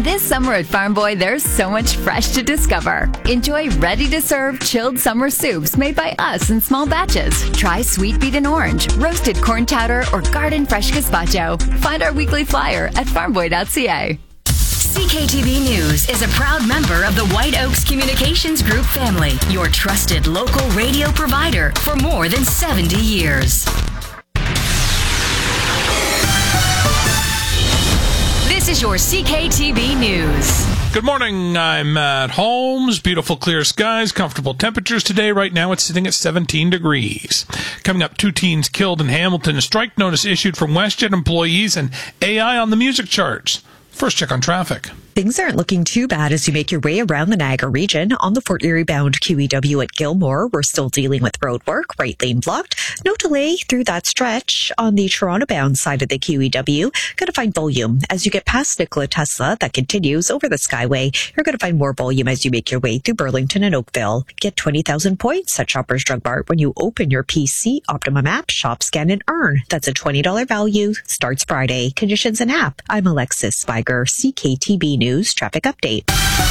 This summer at Farm Boy, there's so much fresh to discover. Enjoy ready-to-serve chilled summer soups made by us in small batches. Try sweet beet and orange, roasted corn chowder, or garden fresh gazpacho. Find our weekly flyer at farmboy.ca. CKTV News is a proud member of the White Oaks Communications Group family, your trusted local radio provider for more than 70 years. This is your CKTV News. Good morning, I'm Matt Holmes. Beautiful clear skies, comfortable temperatures today. Right now it's sitting at 17 degrees. Coming up, 2 teens killed in Hamilton. A strike notice issued from WestJet employees and AI on the music charts. First check on traffic. Things aren't looking too bad as you make your way around the Niagara region. On the Fort Erie bound QEW at Gilmore, we're still dealing with road work, right lane blocked. No delay through that stretch. On the Toronto bound side of the QEW, going to find volume as you get past Nikola Tesla. That continues over the Skyway. You're going to find more volume as you make your way through Burlington and Oakville. Get 20,000 points at Shoppers Drug Mart when you open your PC Optimum app, shop, scan, and earn. That's a $20 value. Starts Friday. Conditions and app. I'm Alexis Spiger, CKTB News Traffic Update.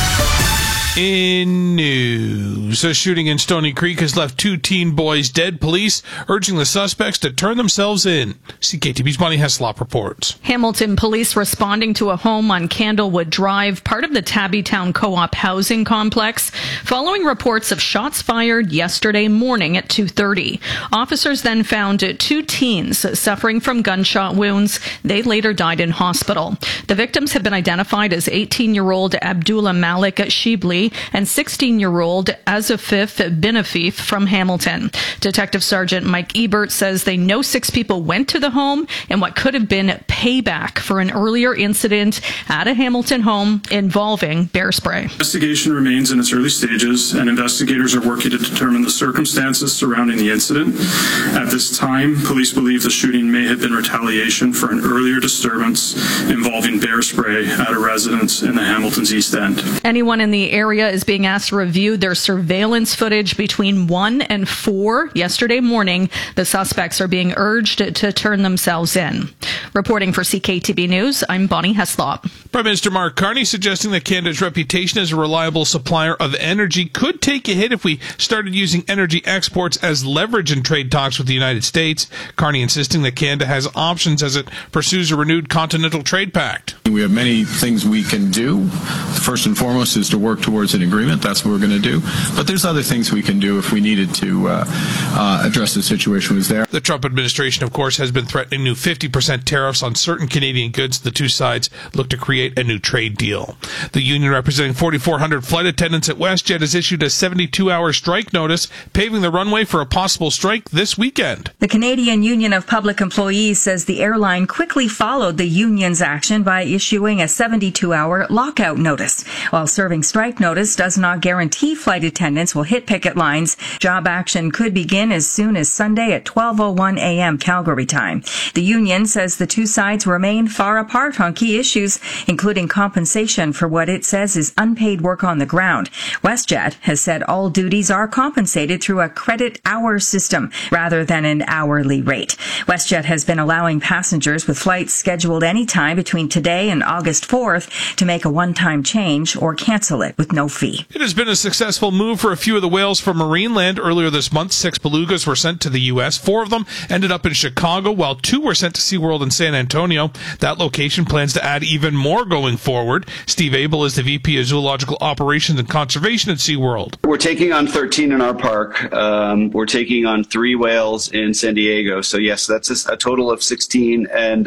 In news, a shooting in Stony Creek has left 2 teen boys dead. Police urging the suspects to turn themselves in. CKTV's Bonnie Heslop reports. Hamilton police responding to a home on Candlewood Drive, part of the Tabbytown Co-op housing complex, following reports of shots fired yesterday morning at 2:30. Officers then found 2 teens suffering from gunshot wounds. They later died in hospital. The victims have been identified as 18-year-old Abdullah Malik Shibli and 16-year-old Azafif Binafif from Hamilton. Detective Sergeant Mike Ebert says they know 6 people went to the home in what could have been payback for an earlier incident at a Hamilton home involving bear spray. Investigation remains in its early stages, and investigators are working to determine the circumstances surrounding the incident. At this time, police believe the shooting may have been retaliation for an earlier disturbance involving bear spray at a residence in the Hamilton's East End. Anyone in the area is being asked to review their surveillance footage between 1 and 4 yesterday morning. The suspects are being urged to turn themselves in. Reporting for CKTV News, I'm Bonnie Heslop. Prime Minister Mark Carney suggesting that Canada's reputation as a reliable supplier of energy could take a hit if we started using energy exports as leverage in trade talks with the United States. Carney insisting that Canada has options as it pursues a renewed continental trade pact. We have many things we can do. First and foremost is to work towards an agreement. That's what we're going to do. But there's other things we can do if we needed to address the situation was there. The Trump administration, of course, has been threatening new 50% tariffs on certain Canadian goods. The 2 sides look to create a new trade deal. The union representing 4,400 flight attendants at WestJet has issued a 72-hour strike notice, paving the runway for a possible strike this weekend. The Canadian Union of Public Employees says the airline quickly followed the union's action by issuing a 72-hour lockout notice. While serving strike notice does not guarantee flight attendants will hit picket lines, job action could begin as soon as Sunday at 12:01 a.m. Calgary time. The union says the 2 sides remain far apart on key issues, including compensation for what it says is unpaid work on the ground. WestJet has said all duties are compensated through a credit hour system rather than an hourly rate. WestJet has been allowing passengers with flights scheduled anytime between today and August 4th to make a one-time change or cancel it with no fee. It has been a successful move for a few of the whales from Marineland. Earlier this month, 6 belugas were sent to the U.S. 4 of them ended up in Chicago, while 2 were sent to SeaWorld in San Antonio. That location plans to add even more going forward. Steve Abel is the VP of Zoological Operations and Conservation at SeaWorld. We're taking on 13 in our park. We're taking on 3 whales in San Diego. So yes, that's a total of 16. And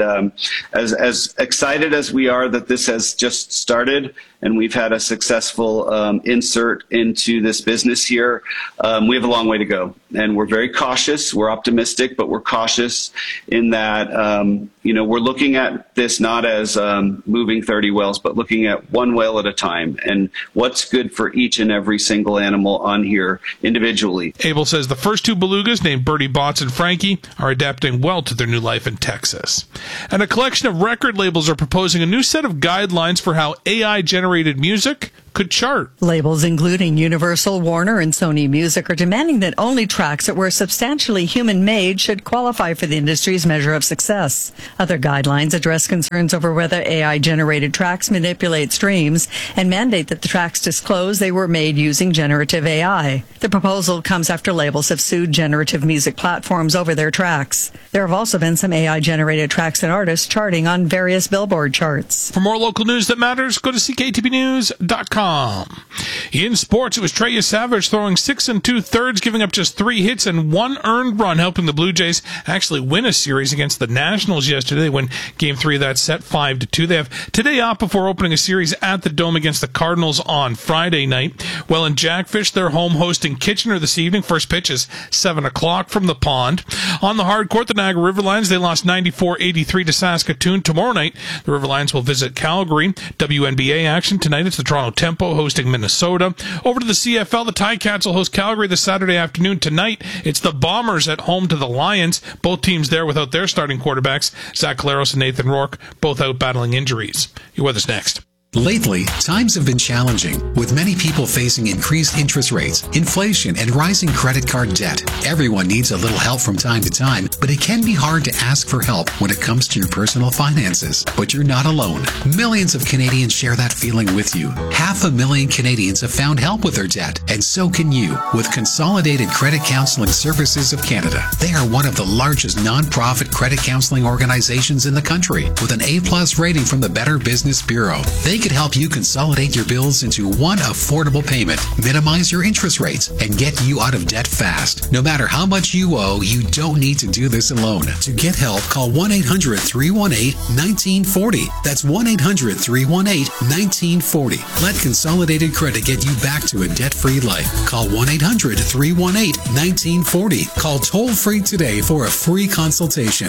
as excited as we are that this has just started, and we've had a successful insert into this business here, we have a long way to go. And we're very cautious. We're optimistic, but we're cautious in that, we're looking at this not as moving 30 whales, but looking at 1 whale at a time and what's good for each and every single animal on here individually. Abel says the first 2 belugas, named Birdie Bots and Frankie, are adapting well to their new life in Texas. And a collection of record labels are proposing a new set of guidelines for how AI-generated music could chart. Labels including Universal, Warner, and Sony Music are demanding that only tracks that were substantially human-made should qualify for the industry's measure of success. Other guidelines address concerns over whether AI-generated tracks manipulate streams and mandate that the tracks disclose they were made using generative AI. The proposal comes after labels have sued generative music platforms over their tracks. There have also been some AI-generated tracks and artists charting on various Billboard charts. For more local news that matters, go to CKTBnews.com. In sports, it was Trey Savage throwing 6 2/3, giving up just 3 hits and 1 earned run, helping the Blue Jays actually win a series against the Nationals yesterday. They win Game 3 of that set 5-2. They have today off before opening a series at the Dome against the Cardinals on Friday night. Well, in Jackfish, they're home hosting Kitchener this evening. First pitch is 7 o'clock from the pond. On the hard court, the Niagara River Lions, they lost 94-83 to Saskatoon. Tomorrow night, the River Lions will visit Calgary. WNBA action tonight. It's the Toronto Tempo hosting Minnesota. Over to the CFL, the Ticats will host Calgary this Saturday afternoon. Tonight, it's the Bombers at home to the Lions. Both teams there without their starting quarterbacks, Zach Collaros and Nathan Rourke, both out battling injuries. Your weather's next. Lately, times have been challenging, with many people facing increased interest rates, inflation, and rising credit card debt. Everyone needs a little help from time to time, but it can be hard to ask for help when it comes to your personal finances. But you're not alone. Millions of Canadians share that feeling with you. 500,000 Canadians have found help with their debt, and so can you, with Consolidated Credit Counseling Services of Canada. They are one of the largest non-profit credit counseling organizations in the country, with an A+ rating from the Better Business Bureau. They could help you consolidate your bills into one affordable payment, minimize your interest rates, and get you out of debt fast. No matter how much you owe, you don't need to do this alone. To get help, call 1-800-318-1940. That's 1-800-318-1940. Let Consolidated Credit get you back to a debt-free life. Call 1-800-318-1940. Call toll-free today for a free consultation.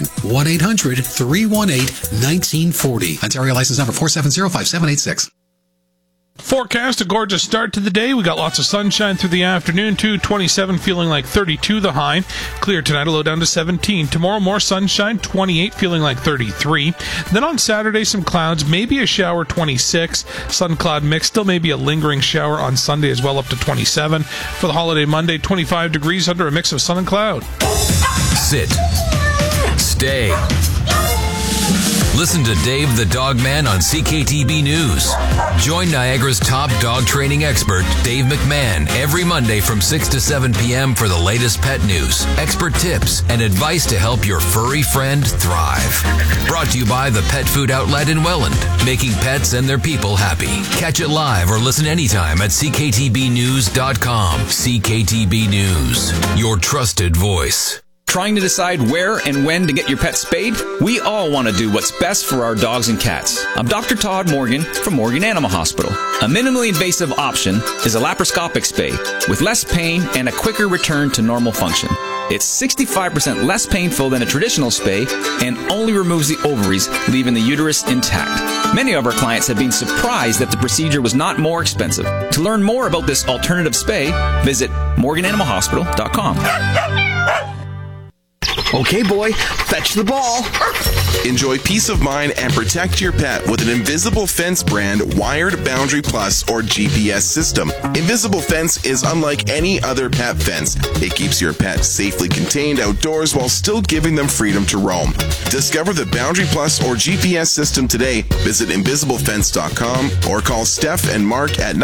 1-800-318-1940. Ontario license number 4705786. Forecast, a gorgeous start to the day. We got lots of sunshine through the afternoon, too. 27, feeling like 32 the high. Clear tonight, a low down to 17. Tomorrow, more sunshine, 28, feeling like 33. Then on Saturday, some clouds, maybe a shower, 26. Sun-cloud mix, still maybe a lingering shower on Sunday as well, up to 27. For the holiday Monday, 25 degrees under a mix of sun and cloud. Sit. Stay. Listen to Dave the Dog Man on CKTB News. Join Niagara's top dog training expert, Dave McMahon, every Monday from 6 to 7 p.m. for the latest pet news, expert tips, and advice to help your furry friend thrive. Brought to you by the Pet Food Outlet in Welland, making pets and their people happy. Catch it live or listen anytime at CKTBnews.com. CKTB News, your trusted voice. Trying to decide where and when to get your pet spayed? We all want to do what's best for our dogs and cats. I'm Dr. Todd Morgan from Morgan Animal Hospital. A minimally invasive option is a laparoscopic spay with less pain and a quicker return to normal function. It's 65% less painful than a traditional spay and only removes the ovaries, leaving the uterus intact. Many of our clients have been surprised that the procedure was not more expensive. To learn more about this alternative spay, visit morgananimalhospital.com. Okay, boy, fetch the ball. Enjoy peace of mind and protect your pet with an Invisible Fence brand wired Boundary Plus or GPS system. Invisible Fence is unlike any other pet fence. It keeps your pet safely contained outdoors while still giving them freedom to roam. Discover the Boundary Plus or GPS system today. Visit invisiblefence.com or call Steph and Mark at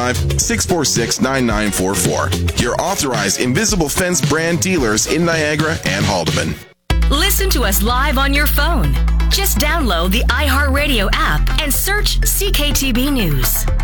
905-646-9944. Your authorized Invisible Fence brand dealers in Niagara and Haldeman. Listen to us live on your phone. Just download the iHeartRadio app and search CKTB News.